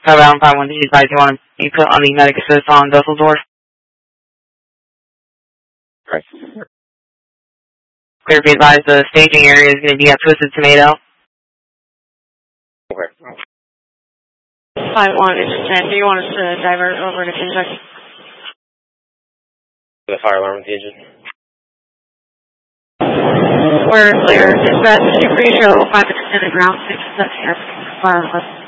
Southbound 51, do you advise you want to be put on the medic assist on Dusseldorf? Right. Clear, be advised the staging area is going to be at Twisted Tomato. Okay. 51, it's 10. Do you want us to divert over to Kentucky? The fire alarm with the engine. We're clear. Dispatch, you pre-show 5 extended ground 6 fire alarm.